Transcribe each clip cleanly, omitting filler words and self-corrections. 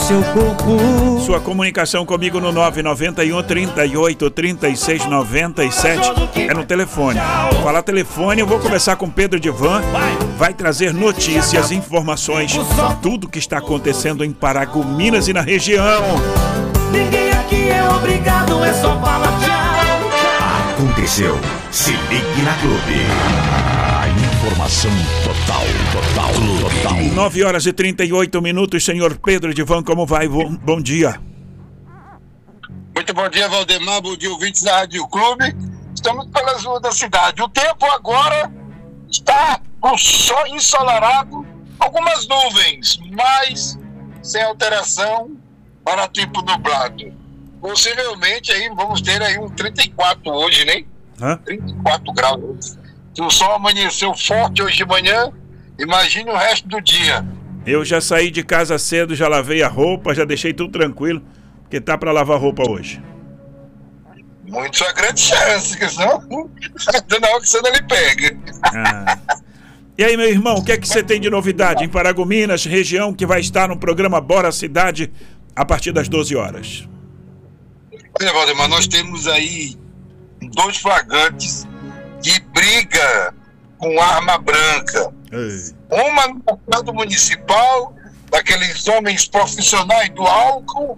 seu corpo. Sua comunicação comigo no 991 38 36 97 é no telefone. Falar telefone, eu vou conversar com Pedro Divan. Vai trazer notícias, informações, tudo que está acontecendo em Paragominas e na região. Ninguém aqui é obrigado, é só falar tchau. Aconteceu. Se ligue na Clube. A informação total. 9 horas e 38 minutos, senhor Pedro Divan, como vai? Bom dia. Muito bom dia, Valdemar. Bom dia, ouvintes da Rádio Clube. Estamos pelas ruas da cidade. O tempo agora está com sol ensolarado, algumas nuvens, mas sem alteração para tempo nublado. Possivelmente aí vamos ter aí um 34 hoje, né? 34 graus. Se o sol amanheceu forte hoje de manhã, imagine o resto do dia. Eu já saí de casa cedo, já lavei a roupa, já deixei tudo tranquilo, porque tá para lavar roupa hoje. Muito sua grande chance, que senão na hora que você não lhe pega. E aí, meu irmão, o que é que você tem de novidade em Paragominas, região que vai estar no programa Bora Cidade a partir das 12 horas? Olha, Valdemar, nós temos aí 2 flagrantes de briga com arma branca. Ei. Uma no mercado municipal, daqueles homens profissionais do álcool,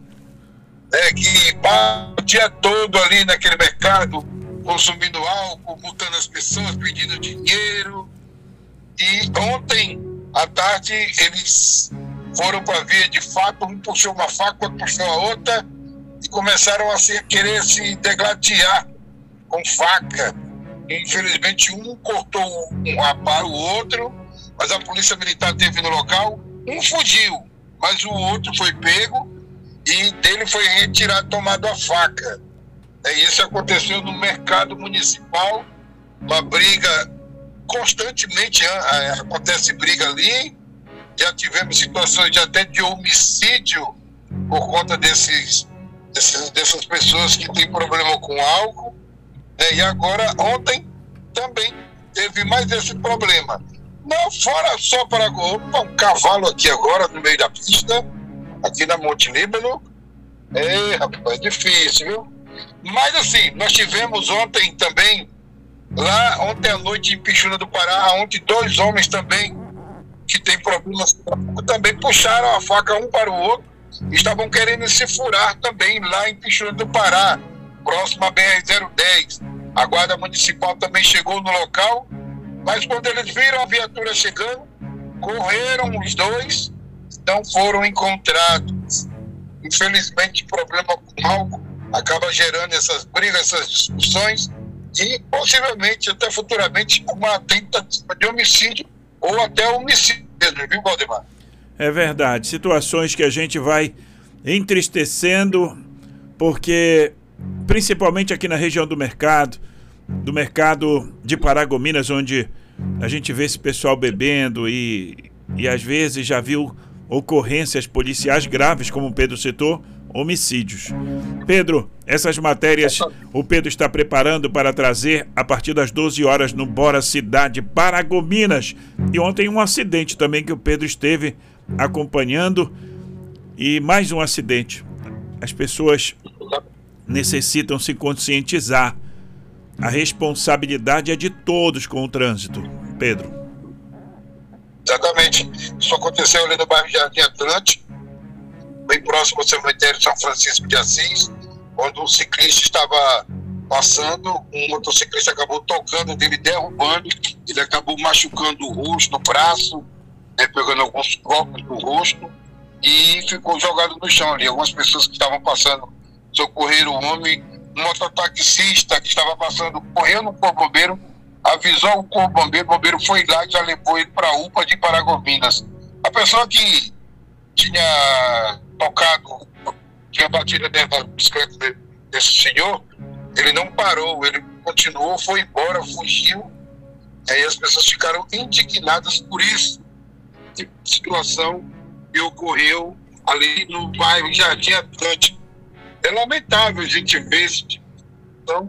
que passam o dia todo ali naquele mercado, consumindo álcool, multando as pessoas, pedindo dinheiro. E ontem à tarde eles foram para a via de fato, um puxou uma faca, outro puxou a outra, e começaram a querer se degladiar com faca. Infelizmente um cortou para o outro, mas a polícia militar esteve no local, um fugiu, mas o outro foi pego e dele foi retirado, tomado a faca. Isso aconteceu no mercado municipal, uma briga constantemente, acontece briga ali, já tivemos situações até de homicídio por conta dessas pessoas que têm problema com álcool. E agora, ontem, também teve mais esse problema. Não, fora só para um cavalo aqui agora, no meio da pista, aqui na Monte Líbano. Rapaz, é difícil, viu? Mas assim, nós tivemos ontem também, lá ontem à noite em Pixuna do Pará, onde 2 homens também, que têm problemas, também puxaram a faca um para o outro, e estavam querendo se furar também lá em Pixuna do Pará, próximo à BR-010. A Guarda Municipal também chegou no local, mas quando eles viram a viatura chegando, correram os 2, não foram encontrados. Infelizmente, o problema com álcool acaba gerando essas brigas, essas discussões, e possivelmente, até futuramente, uma tentativa de homicídio ou até homicídio, viu, Valdemar? É verdade, situações que a gente vai entristecendo, porque principalmente aqui na região do mercado de Paragominas, onde a gente vê esse pessoal bebendo e às vezes já viu ocorrências policiais graves, como o Pedro citou, homicídios. Pedro, essas matérias o Pedro está preparando para trazer a partir das 12 horas no Bora Cidade Paragominas. E ontem um acidente também que o Pedro esteve acompanhando, e mais um acidente. As pessoas necessitam se conscientizar. A responsabilidade é de todos com o trânsito, Pedro. Exatamente. Isso aconteceu ali no bairro Jardim Atlântico, bem próximo ao cemitério São Francisco de Assis, quando um ciclista estava passando, um motociclista acabou tocando dele, derrubando, ele acabou machucando o rosto, o braço, pegando alguns corpos do rosto, e ficou jogado no chão ali. Algumas pessoas que estavam passando socorreram o homem. Um mototaxista que estava passando, correu no corpo bombeiro, avisou o corpo bombeiro, o bombeiro foi lá e já levou ele para a UPA de Paragominas. A pessoa que tinha tocado, tinha batido dentro da bicicleta desse senhor, ele não parou, ele continuou, foi embora, fugiu. Aí as pessoas ficaram indignadas por isso, tipo de situação que ocorreu ali no bairro Jardim Atlântico. É lamentável a gente ver isso. Então,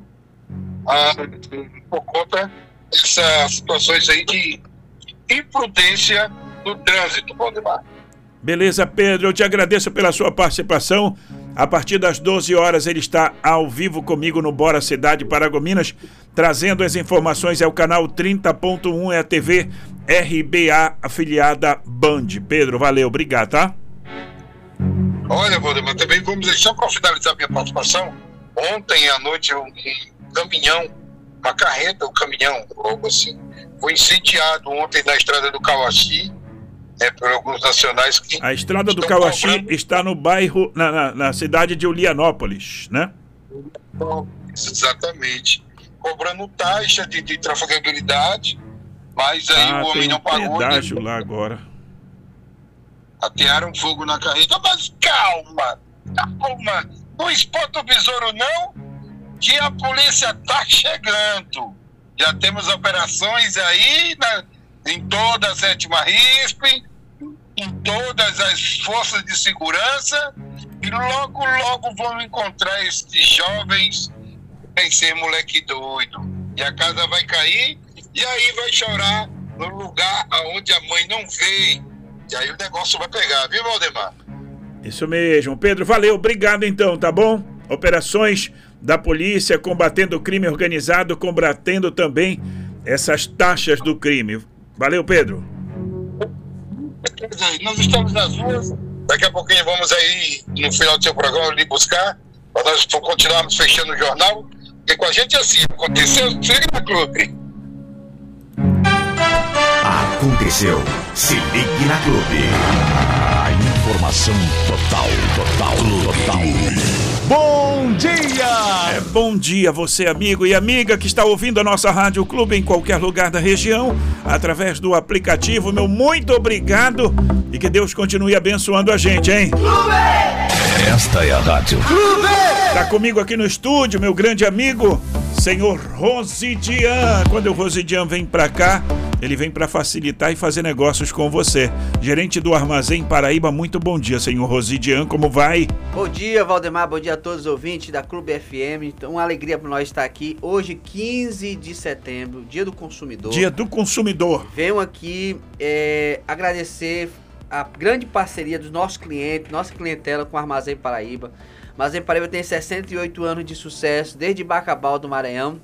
por conta dessas situações aí de imprudência no trânsito, Valdemar. Beleza, Pedro, eu te agradeço pela sua participação. A partir das 12 horas ele está ao vivo comigo no Bora Cidade Paragominas, trazendo as informações. É o canal 30.1, é a TV RBA, afiliada Band. Pedro, valeu, obrigado, tá? Olha, Valdemar, também vamos deixar para finalizar minha participação. Ontem à noite um caminhão, uma carreta, um caminhão, algo assim, foi incendiado ontem na estrada do Cauaxi, por alguns nacionais que... A estrada do Cauaxi está no bairro, na cidade de Ulianópolis, né? Exatamente. Cobrando taxa de trafegabilidade, mas aí o homem não pagou. Tem pedágio lá agora. Atearam fogo na carreta, mas calma, não espanta o besouro não, que a polícia tá chegando. Já temos operações aí em toda a 7ª RISP, em todas as forças de segurança, e logo vamos encontrar esses jovens sem ser moleque doido. E a casa vai cair, e aí vai chorar no lugar onde a mãe não veio. E aí o negócio vai pegar, viu, Valdemar? Isso mesmo. Pedro, valeu, obrigado então, tá bom? Operações da polícia combatendo o crime organizado, combatendo também essas taxas do crime. Valeu, Pedro. Nós estamos nas ruas, daqui a pouquinho vamos aí, no final do seu programa, lhe buscar, para nós continuarmos fechando o jornal, porque com a gente é assim, aconteceu, se liga no clube. Aconteceu, se ligue na Clube. A informação total. Bom dia! Bom dia você, amigo e amiga que está ouvindo a nossa Rádio Clube em qualquer lugar da região, através do aplicativo. Meu muito obrigado e que Deus continue abençoando a gente, hein? Clube! Esta é a Rádio Clube! Tá comigo aqui no estúdio, meu grande amigo, senhor Rosidian. Quando o Rosidian vem pra cá, ele vem para facilitar e fazer negócios com você. Gerente do Armazém Paraíba, muito bom dia, senhor Rosidian, como vai? Bom dia, Valdemar, bom dia a todos os ouvintes da Clube FM. Então, uma alegria para nós estar aqui. Hoje, 15 de setembro, Dia do Consumidor. Dia do Consumidor. Venho aqui agradecer a grande parceria dos nossos clientes, nossa clientela com o Armazém Paraíba. O Armazém Paraíba tem 68 anos de sucesso, desde Bacabal do Maranhão.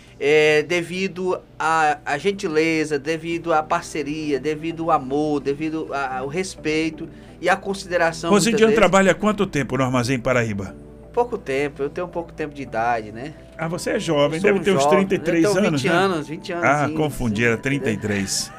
Devido à gentileza, devido à parceria, devido ao amor, devido ao respeito e à consideração. Rosidian trabalha há quanto tempo no Armazém Paraíba? Pouco tempo, eu tenho pouco tempo de idade, né? Ah, você é jovem, deve ter uns 33 anos, 20 anos. Ah, confundi, era 33.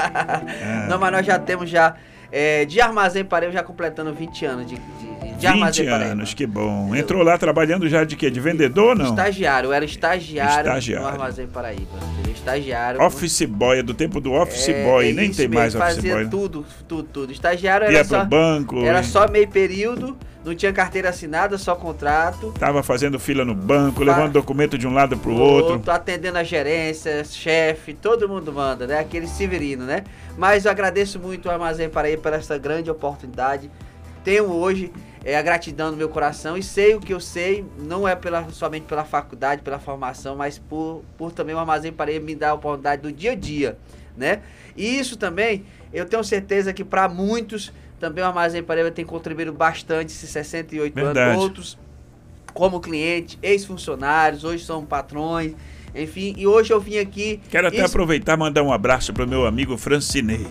Não, mas nós já temos de Armazém Paraíba, já completando 20 anos de 20 anos, que bom. Entrou lá trabalhando já de quê? De vendedor ou não? Estagiário, eu era estagiário no Armazém Paraíba. Estagiário. Office boy, é do tempo do office boy, nem tem mais office boy. Fazia tudo. Estagiário ia pro banco. Era só meio período, não tinha carteira assinada, só contrato. Tava fazendo fila no banco, levando documento de um lado pro outro. Atendendo a gerência, chefe, todo mundo manda, né? Aquele Severino, né? Mas eu agradeço muito ao Armazém Paraíba por essa grande oportunidade. Tenho hoje a gratidão no meu coração e sei o que eu sei, não é somente pela faculdade, pela formação, mas por também o Armazém Paraíba me dar a oportunidade do dia a dia, né? E isso também, eu tenho certeza que para muitos, também o Armazém Paraíba tem contribuído bastante, esses 68 anos, outros como cliente, ex-funcionários, hoje são patrões, enfim, e hoje eu vim aqui... Quero até aproveitar e mandar um abraço para o meu amigo Francinei.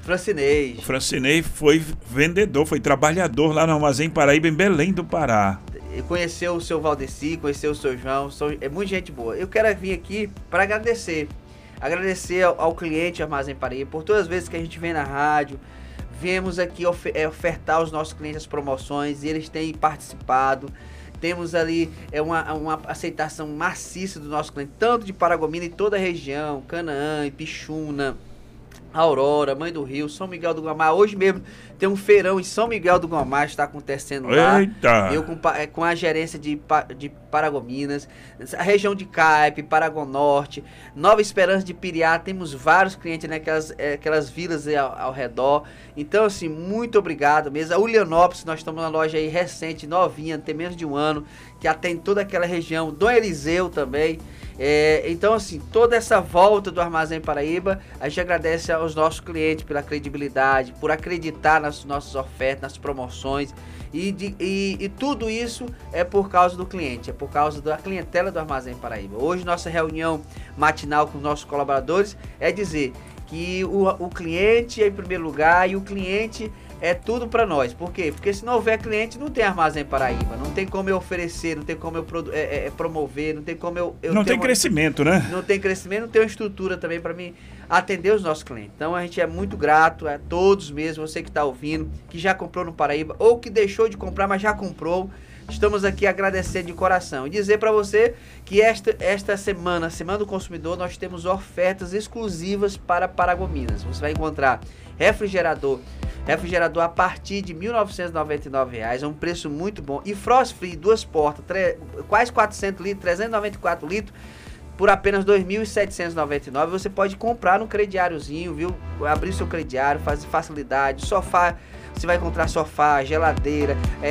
O Francinei foi vendedor, foi trabalhador lá no Armazém Paraíba, em Belém do Pará. Conheceu o seu Valdeci, conheceu o seu João, é muita gente boa. Eu quero vir aqui para agradecer ao cliente Armazém Paraíba por todas as vezes que a gente vem na rádio, viemos aqui ofertar aos nossos clientes as promoções e eles têm participado. Temos ali uma aceitação maciça do nosso cliente, tanto de Paragominas e toda a região, Canaã, Ipixuna, Aurora, Mãe do Rio, São Miguel do Guamá. Hoje mesmo tem um feirão em São Miguel do Guamá, está acontecendo lá. Eita! Eu com a gerência de Paragominas, a região de Caipe, Paragonorte, Nova Esperança de Piriá, temos vários clientes naquelas vilas ao redor. Então, assim, muito obrigado mesmo. A Ulianópolis, nós estamos na loja aí recente, novinha, tem menos de um ano, que atende toda aquela região. Dom Eliseu também. Então, assim, toda essa volta do Armazém Paraíba, a gente agradece aos nossos clientes pela credibilidade, por acreditar nas nossas ofertas, nas promoções. E tudo isso é por causa do cliente, é por causa da clientela do Armazém Paraíba. Hoje nossa reunião matinal com os nossos colaboradores é dizer que o cliente é em primeiro lugar e o cliente é tudo para nós. Por quê? Porque se não houver cliente, não tem Armazém Paraíba. Não tem como eu oferecer, não tem como eu promover, não tem como eu não tem crescimento, né? Não tem crescimento, não tem uma estrutura também para mim atender os nossos clientes. Então a gente é muito grato a todos mesmo, você que está ouvindo, que já comprou no Paraíba ou que deixou de comprar, mas já comprou. Estamos aqui agradecendo de coração e dizer para você que esta semana do consumidor, nós temos ofertas exclusivas para Paragominas. Você vai encontrar refrigerador a partir de R$ 1.999, é um preço muito bom. E Frost Free, 2 portas, quase 400 litros, 394 litros, por apenas R$ 2.799. Você pode comprar no crediáriozinho, viu? Abrir seu crediário, fazer facilidade, sofá. Você vai encontrar sofá, geladeira,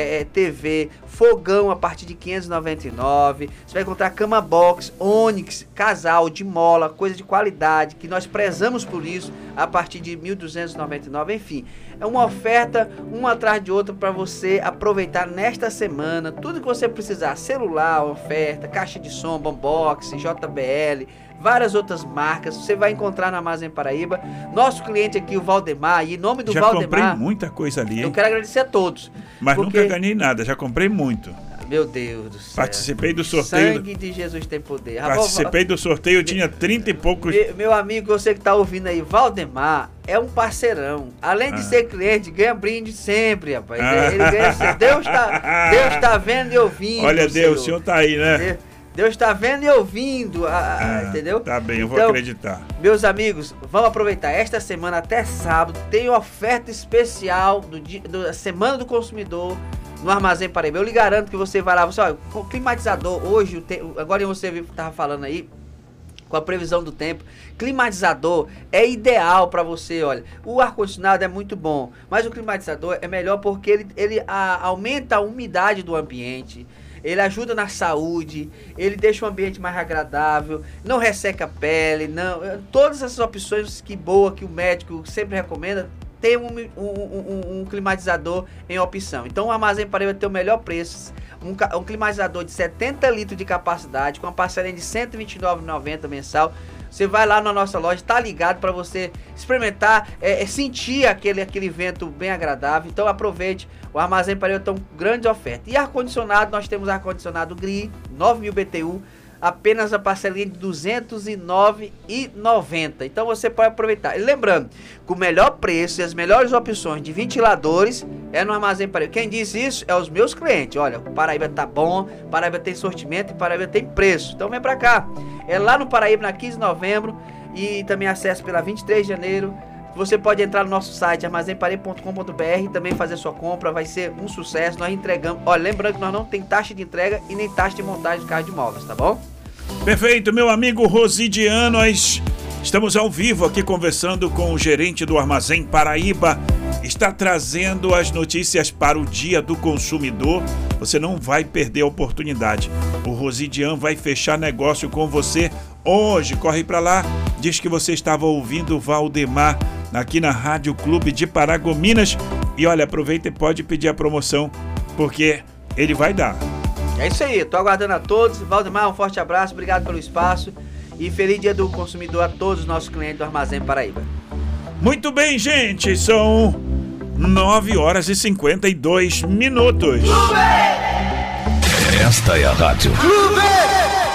TV, fogão a partir de R$ 599. Você vai encontrar cama box, Onix, casal, de mola, coisa de qualidade, que nós prezamos por isso, a partir de R$ 1.299. Enfim, é uma oferta, uma atrás de outra, para você aproveitar nesta semana. Tudo que você precisar, celular, oferta, caixa de som, boombox, JBL, várias outras marcas, você vai encontrar na Armazém Paraíba. Nosso cliente aqui, o Valdemar, e em nome do já Valdemar... Já comprei muita coisa ali, hein? Eu quero agradecer a todos. Mas nunca ganhei nada, já comprei muito. Meu Deus do céu. Participei do sorteio. Sangue de Jesus tem poder. Participei do sorteio, tinha 30 e poucos... Meu amigo, você que tá ouvindo aí, Valdemar é um parceirão. Além de ser cliente, ganha brinde sempre, rapaz. Ele ganha sempre. Deus tá vendo e ouvindo. Olha, Deus, o senhor tá aí, né? Deus está vendo e ouvindo, entendeu? Tá bem, eu vou acreditar. Meus amigos, vamos aproveitar. Esta semana até sábado tem oferta especial da Semana do Consumidor no Armazém Paraíba. Eu lhe garanto que você vai lá, olha, com o climatizador hoje, agora você estava falando aí, com a previsão do tempo, climatizador é ideal para você, olha. O ar-condicionado é muito bom, mas o climatizador é melhor porque ele aumenta a umidade do ambiente. Ele ajuda na saúde, ele deixa o ambiente mais agradável, não resseca a pele, todas essas opções que o médico sempre recomenda, tem um climatizador em opção. Então o Armazém Paraíba tem o melhor preço, um climatizador de 70 litros de capacidade, com uma parcelinha de R$ 129,90 mensal. Você vai lá na nossa loja, tá ligado para você experimentar, sentir aquele vento bem agradável. Então aproveite, o Armazém Paraíba tem uma grande oferta. E ar-condicionado, nós temos ar-condicionado GRI, 9.000 BTU, apenas a parcelinha de R$ 209,90. Então você pode aproveitar. E lembrando, com o melhor preço e as melhores opções de ventiladores é no Armazém Paraíba. Quem diz isso é os meus clientes. Olha, o Paraíba tá bom, Paraíba tem sortimento e Paraíba tem preço. Então vem pra cá. É lá no Paraíba, na 15 de novembro, e também acesso pela 23 de janeiro. Você pode entrar no nosso site armazémparaíba.com.br e também fazer sua compra, vai ser um sucesso. Nós entregamos, olha, lembrando que nós não tem taxa de entrega e nem taxa de montagem de carro de móveis, tá bom? Perfeito, meu amigo Rosidiano, nós estamos ao vivo aqui conversando com o gerente do Armazém Paraíba. Está trazendo as notícias para o Dia do Consumidor. Você não vai perder a oportunidade. O Rosidiano vai fechar negócio com você hoje. Corre para lá. Diz que você estava ouvindo o Valdemar aqui na Rádio Clube de Paragominas. E olha, aproveita e pode pedir a promoção, porque ele vai dar. É isso aí, tô aguardando a todos. Valdemar, um forte abraço, obrigado pelo espaço. E feliz Dia do Consumidor a todos os nossos clientes do Armazém Paraíba. Muito bem, gente, são 9h52. Esta é a Rádio Clube!